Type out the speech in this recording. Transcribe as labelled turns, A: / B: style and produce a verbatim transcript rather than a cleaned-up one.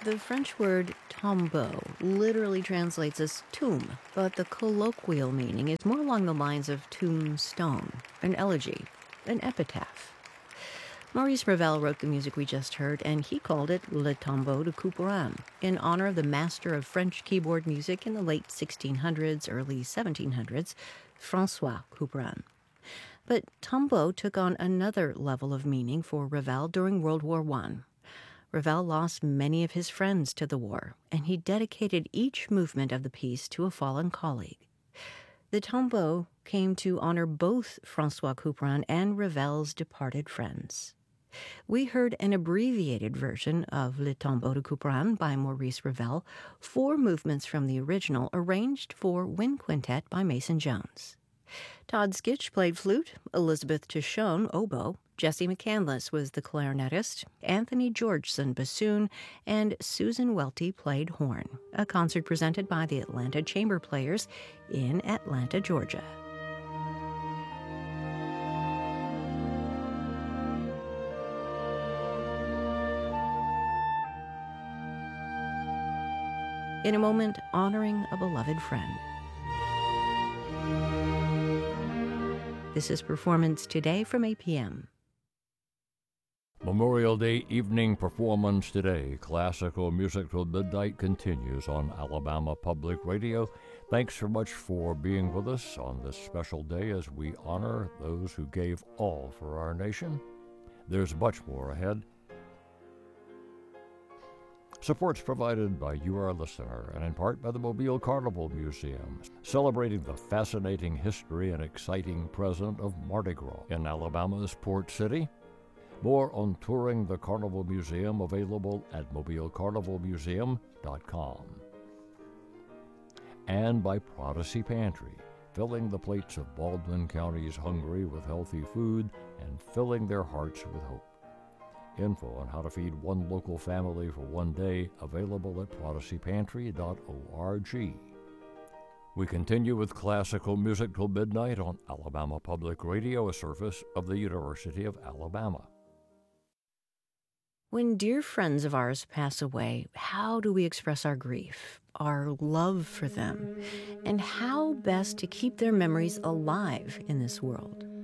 A: The French word tombeau literally translates as tomb, but the colloquial meaning is more along the lines of tombstone, an elegy, an epitaph. Maurice Ravel wrote the music we just heard, and he called it Le Tombeau de Couperin, in honor of the master of French keyboard music in the late sixteen hundreds, early seventeen hundreds, François Couperin. But tombeau took on another level of meaning for Ravel during World War One. Ravel lost many of his friends to the war, and he dedicated each movement of the piece to a fallen colleague. The tombeau came to honor both François Couperin and Ravel's departed friends. We heard an abbreviated version of Le Tombeau de Couperin by Maurice Ravel, four movements from the original arranged for wind quintet by Mason Jones. Todd Skitch played flute, Elizabeth Tishon oboe, Jesse McCandless was the clarinetist, Anthony Georgeson bassoon, and Susan Welty played horn, a concert presented by the Atlanta Chamber Players in Atlanta, Georgia. In a moment, honoring a beloved friend. This is Performance Today from A P M.
B: Memorial Day evening performance today. Classical music till midnight continues on Alabama Public Radio. Thanks so much for being with us on this special day as we honor those who gave all for our nation. There's much more ahead. Support's provided by you, our listener, and in part by the Mobile Carnival Museum, celebrating the fascinating history and exciting present of Mardi Gras in Alabama's Port City. More on touring the Carnival Museum available at mobile carnival museum dot com. And by Prodigy Pantry, filling the plates of Baldwin County's hungry with healthy food and filling their hearts with hope. Info on how to feed one local family for one day available at prodigy pantry dot org. We continue with classical music till midnight on Alabama Public Radio, a service of the University of Alabama.
A: When dear friends of ours pass away, how do we express our grief, our love for them, and how best to keep their memories alive in this world?